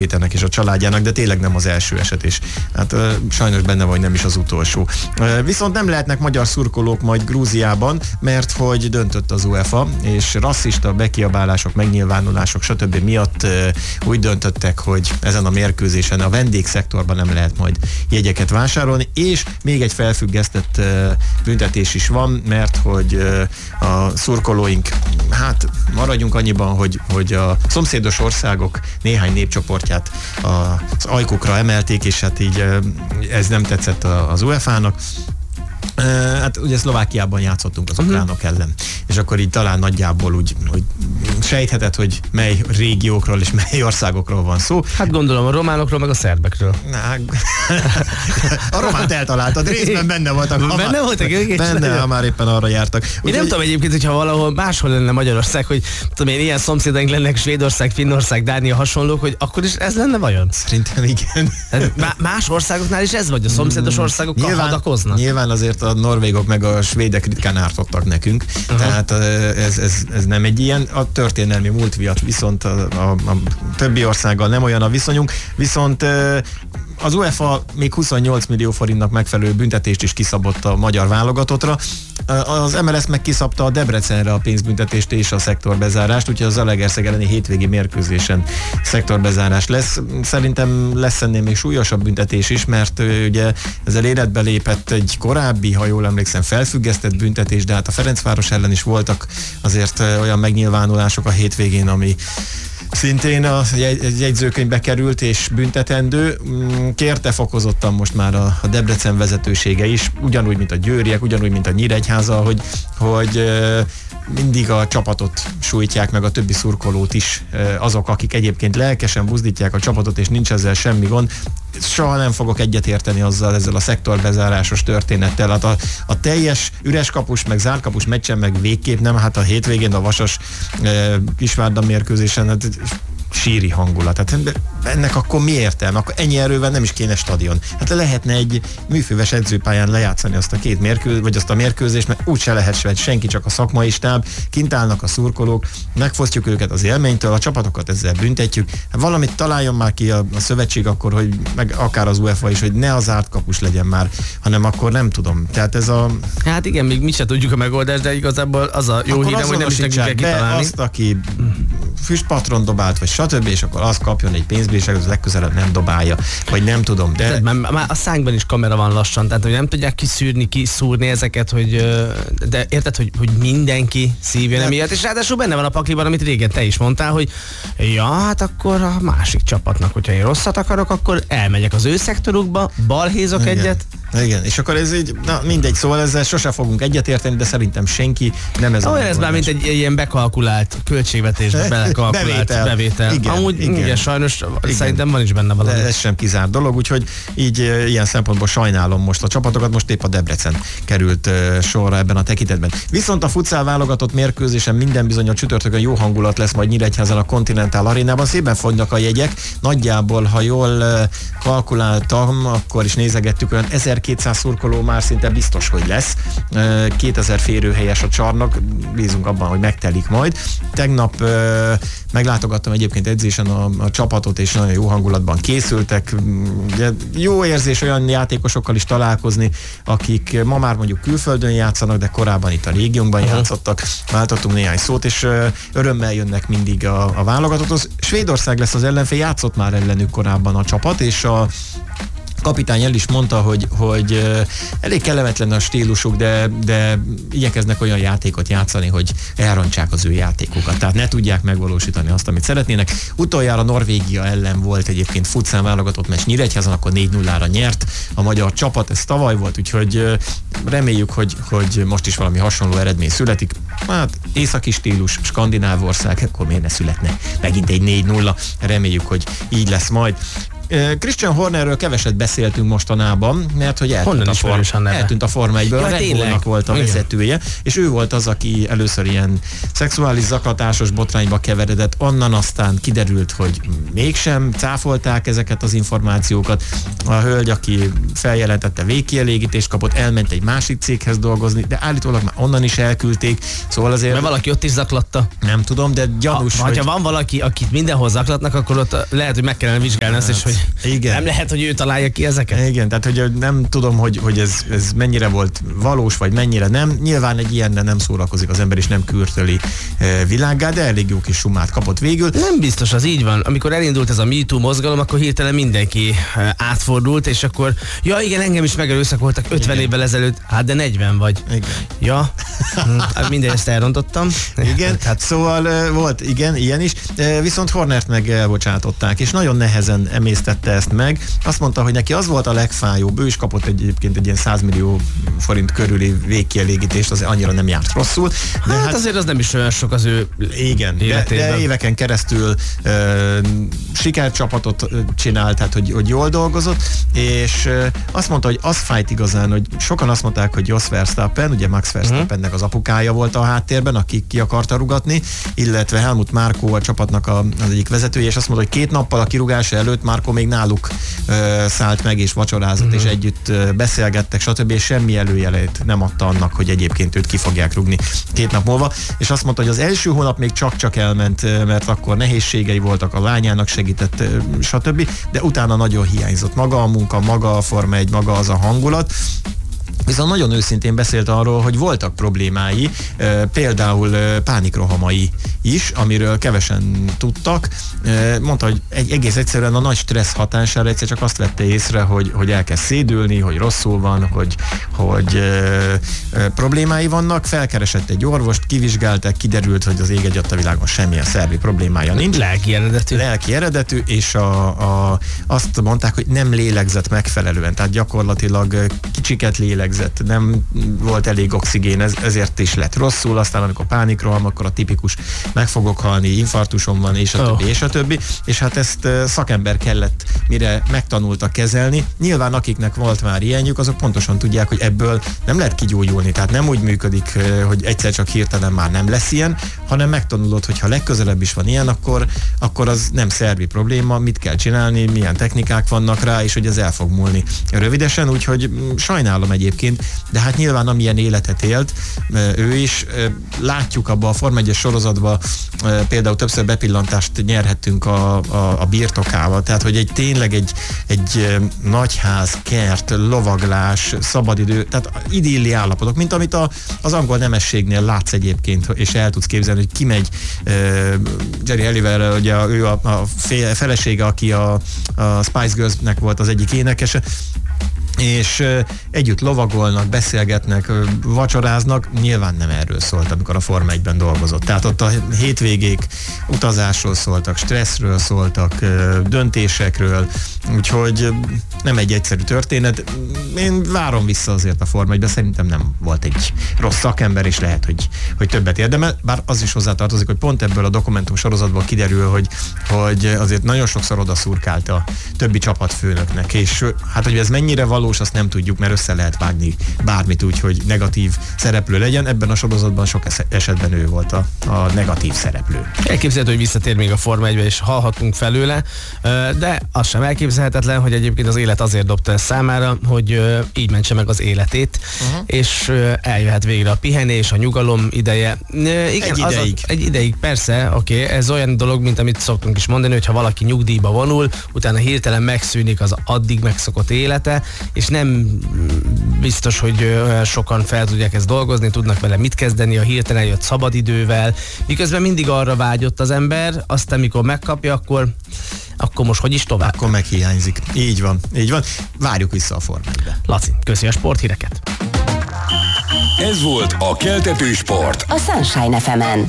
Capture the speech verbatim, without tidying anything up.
Péternek és a családjának, de tényleg nem az első eset is. Hát sajnos benne vagy nem is az utolsó. Viszont nem lehetnek magyar szurkolók majd Grúziában, mert hogy döntött az UEFA, és rasszista bekiabálások, megnyilvánulások, stb. Miatt úgy döntöttek, hogy ezen a mérkőzésen a vendégszektorban nem lehet majd jegyeket vásárolni, és még egy felfüggesztett büntetés is van, mert hogy a szurkolóink, hát maradjunk annyiban, hogy, hogy a szomszédos országok néhány népcsoportját az ajkukra emelték, és hát így ez nem tetszett az UEFA-nak. Uh, hát ugye Szlovákiában játszottunk az ukránok uh-huh. ellen, és akkor így talán nagyjából úgy, hogy sejtheted, hogy mely régiókról és mely országokról van szó. Hát gondolom a románokról, meg a szerbekről. Na, a románt eltaláltad, részben benne voltak. Ha benne már, voltak ők? Benne, ha már éppen arra jártak. Úgy, én nem hogy... tudom egyébként, hogyha valahol máshol lenne Magyarország, hogy tudom én, ilyen szomszédaink lennek, Svédország, Finnország, Dánia hasonlók, hogy akkor is ez lenne vajon? Szerintem igen. Hát más országoknál is ez vagy, a szomszédos országokkal nyilván, hadakoznak? Nyilván azért a norvégok meg a svédek ritkán ártottak nekünk, uh-huh. tehát ez, ez, ez nem egy ilyen. A történelmi múlt miatt viszont a, a, a többi országgal nem olyan a viszonyunk, viszont az UEFA még huszonnyolc millió forintnak megfelelő büntetést is kiszabott a magyar válogatottra. Az em el es meg kiszabta a Debrecenre a pénzbüntetést és a szektorbezárást, úgyhogy az Zalaegerszeg elleni hétvégi mérkőzésen szektorbezárás lesz. Szerintem lesz ennél még súlyosabb büntetés is, mert ugye ezzel életbe lépett egy korábbi, ha jól emlékszem, felfüggesztett büntetés, de hát a Ferencváros ellen is voltak azért olyan megnyilvánulások a hétvégén, ami szintén a jegyzőkönyvbe került és büntetendő. Kérte fokozottan most már a, a Debrecen vezetősége is, ugyanúgy, mint a győriek, ugyanúgy, mint a Nyíregyháza, hogy, hogy mindig a csapatot sújtják, meg a többi szurkolót is azok, akik egyébként lelkesen buzdítják a csapatot, és nincs ezzel semmi gond. Soha nem fogok egyetérteni azzal, ezzel a szektorbezárásos történettel. Hát a, a teljes üres kapus, meg zárt kapus meccsen, meg végképp nem, hát a hétvégén a Vasas e, Kisvárda mérkőzésen hát, síri hangulat. Hát ennek akkor mi értelme? Akkor ennyi erővel nem is kéne stadion. Hát lehetne egy műfüves edzőpályán lejátszani azt a két mérkőzést, vagy azt a mérkőzést, mert úgyse lehet senki, csak a szakmai stáb, kint állnak a szurkolók, megfosztjuk őket az élménytől, a csapatokat ezzel büntetjük. Hát valamit találjon már ki a, a szövetség akkor, hogy meg akár az UEFA is, hogy ne az zárt kapus legyen már, hanem akkor nem tudom. Tehát ez a... Hát igen, még mi se tudjuk a megoldást, de igazából az a jó hírem, hogy nem is nekünk kell kitalálni. Azt, aki füstpatron dobált, vagy stb., és akkor az kapjon egy pénzbírságot, az legközelebb nem dobálja, vagy nem tudom, de... Tehát, már, már a szánkban is kamera van lassan, tehát hogy nem tudják kiszűrni, kiszúrni ezeket, hogy de érted, hogy, hogy mindenki szívjon emiatt, és ráadásul benne van a pakliban, amit régen te is mondtál, hogy ja, hát akkor a másik csapatnak, hogyha én rosszat akarok, akkor elmegyek az ő szektorukba, balhézok igen. egyet. Igen, és akkor ez így, na mindegy, szóval ezzel sose fogunk egyetérteni, de szerintem senki nem ez a olyan ez már mint egy ilyen bekalkulált költségvetésbe belekalkulált bevétel. bevétel. Igen, Amúgy igen. igen, sajnos igen. Szerintem van is benne valami. De ez sem kizárt dolog, úgyhogy így ilyen szempontból sajnálom most a csapatokat, most épp a Debrecen került uh, sorra ebben a tekintetben. Viszont a futsal válogatott mérkőzésen minden bizonnyal csütörtökön jó hangulat lesz majd Nyíregyházán a Continental Arénában, szépen fogynak a jegyek, nagyjából, ha jól uh, kalkuláltam, akkor is nézegettük, olyan ezerkétszáz szurkoló már szinte biztos, hogy lesz. Uh, kétezer férőhelyes a csarnok, bízunk abban, hogy megtelik majd. Tegnap uh, meglátogattam egyébként edzésen a, a csapatot, és nagyon jó hangulatban készültek. Ugye, jó érzés olyan játékosokkal is találkozni, akik ma már mondjuk külföldön játszanak, de korábban itt a régiónkban uh-huh. játszottak. Váltottunk néhány szót, és uh, örömmel jönnek mindig a, a válogatotthoz. Svédország lesz az ellenfél, játszott már ellenük korábban a csapat, és a kapitány el is mondta, hogy, hogy uh, elég kellemetlen a stílusuk, de, de igyekeznek olyan játékot játszani, hogy elrontsák az ő játékokat. Tehát ne tudják megvalósítani azt, amit szeretnének. Utoljára Norvégia ellen volt egyébként futszál válogatott meccs Nyíregyházan, akkor négy nullára nyert a magyar csapat, ez tavaly volt, úgyhogy uh, reméljük, hogy, hogy most is valami hasonló eredmény születik. Hát északi stílus, skandináv ország, akkor miért ne születne megint egy négy nulla. Reméljük, hogy így lesz majd. Christian Hornerről keveset beszéltünk mostanában, mert hogy eltűnt, a, form, a, eltűnt a Forma egyből, ja, a Red Bullnak volt a vezetője, és ő volt az, aki először ilyen szexuális zaklatásos botrányba keveredett, onnan aztán kiderült, hogy mégsem cáfolták ezeket az információkat. A hölgy, aki feljelentette, végkielégítést kapott, elment egy másik céghez dolgozni, de állítólag már onnan is elküldték, szóval azért... Mert valaki ott is zaklatta. Nem tudom, de gyanús, ha, hogy... Ha van valaki, akit mindenhol zaklatnak, akkor ott lehet, hogy meg kellene vizsgálni hát, azt is, hogy igen. Nem lehet, hogy ő találja ki ezeket. Igen, tehát hogy nem tudom, hogy, hogy ez, ez mennyire volt valós, vagy mennyire nem. Nyilván egy ilyennel nem szórakozik az ember, és nem kürtöli e, világgá, de elég jó kis sumát kapott végül. Nem biztos, az így van. Amikor elindult ez a MeToo mozgalom, akkor hirtelen mindenki átfordult, és akkor, ja igen, engem is megerőszakoltak ötven igen. évvel ezelőtt, hát de negyven vagy. Igen. Ja, hát minden ezt elrontottam. Igen, hát szóval volt, igen, ilyen is, viszont Hornert meg elbocsátották, és nagyon nehezen emésztette ezt meg. Azt mondta, hogy neki az volt a legfájóbb, ő is kapott egyébként egy ilyen száz millió forint körüli végkielégítést, az annyira nem járt rosszul. De hát, hát azért az nem is olyan sok az ő igen, de, de éveken keresztül uh, sikercsapatot csinált, tehát hogy, hogy jól dolgozott, és uh, azt mondta, hogy az fájt igazán, hogy sokan azt mondták, hogy Jos Verstappen, ugye Max Verstappennek az apukája volt a háttérben, aki ki akarta rugatni, illetve Helmut Marko a csapatnak a, az egyik vezetője, és azt mondta, hogy két nappal a kirúgása előtt Marko még náluk uh, szállt meg, és vacsorázott, uh-huh. és együtt uh, beszélgettek, stb. És semmi előjelét nem adta annak, hogy egyébként őt ki fogják rúgni két nap múlva, és azt mondta, hogy az első hónap még csak-csak elment, mert akkor nehézségei voltak, a lányának segített, stb., de utána nagyon hiányzott maga a munka, maga a Forma egy, maga az a hangulat. Viszont nagyon őszintén beszélt arról, hogy voltak problémái, például pánikrohamai is, amiről kevesen tudtak. Mondta, hogy egy, egész egyszerűen a nagy stressz hatására egyszer csak azt vette észre, hogy, hogy elkezd szédülni, hogy rosszul van, hogy, hogy ö, ö, problémái vannak. Felkeresett egy orvost, kivizsgálták, kiderült, hogy az ég egyatt a világon semmilyen szervi problémája nincs. Lelki eredetű. Lelki eredetű, és a, a, azt mondták, hogy nem lélegzett megfelelően, tehát gyakorlatilag kicsiket lélegzett, nem volt elég oxigén, ez, ezért is lett rosszul, aztán amikor pánikroham, akkor a tipikus meg fogok halni, infarktusom van, és a többi, oh. és a többi, és hát ezt szakember kellett, mire megtanultak kezelni. Nyilván akiknek volt már ilyenjük, azok pontosan tudják, hogy ebből nem lehet kigyógyulni, tehát nem úgy működik, hogy egyszer csak hirtelen már nem lesz ilyen, hanem megtanulod, hogy ha legközelebb is van ilyen, akkor, akkor az nem szervi probléma, mit kell csinálni, milyen technikák vannak rá, és hogy ez el fog múlni rövidesen, úgyhogy sajnálom egyébként, de hát nyilván amilyen életet élt, ő is, látjuk abba a Forma egyes sorozatban, például többször bepillantást nyerhettünk a, a, a birtokával, tehát hogy egy tényleg egy, egy nagyház, kert, lovaglás, szabadidő, tehát idilli állapotok, mint amit a, az angol nemességnél látsz egyébként, és el tudsz képzelni, hogy kimegy uh, Jerry Halliwell, ugye ő a, a felesége, aki a, a Spice Girls-nek volt az egyik énekese, és együtt lovagolnak, beszélgetnek, vacsoráznak, nyilván nem erről szólt, amikor a Forma egyben dolgozott. Tehát ott a hétvégék utazásról szóltak, stresszről szóltak, döntésekről, úgyhogy nem egy egyszerű történet. Én várom vissza azért a Forma egyben, szerintem nem volt egy rossz szakember, és lehet, hogy, hogy többet érdemel, bár az is hozzátartozik, hogy pont ebből a dokumentum sorozatból kiderül, hogy, hogy azért nagyon sokszor odaszurkált a többi csapatfőnöknek, és hát, hogy ez mennyire valós, azt nem tudjuk, mert össze lehet vágni bármit úgy, hogy negatív szereplő legyen. Ebben a sorozatban sok esetben ő volt a, a negatív szereplő. Elképzelhető, hogy visszatér még a Forma egybe, és hallhatunk felőle, de az sem elképzelhetetlen, hogy egyébként az élet azért dobta ezt számára, hogy így mentse meg az életét, uh-huh. és eljöhet végre a pihenés, a nyugalom ideje. Igen, egy ideig. Az a, egy ideig, persze, oké, okay, ez olyan dolog, mint amit szoktunk is mondani, hogy ha valaki nyugdíjba vonul, utána hirtelen megszűnik az addig megszokott élete, és nem biztos, hogy olyan sokan fel tudják ezt dolgozni, tudnak vele mit kezdeni a hirtelen jött szabadidővel, miközben mindig arra vágyott az ember, aztán mikor megkapja, akkor, akkor most hogy is tovább? Akkor meghiányzik. Így van, így van. Várjuk vissza a Formába. Laci, köszi a sporthíreket. Ez volt a Keltető Sport. A Sunshine ef emen.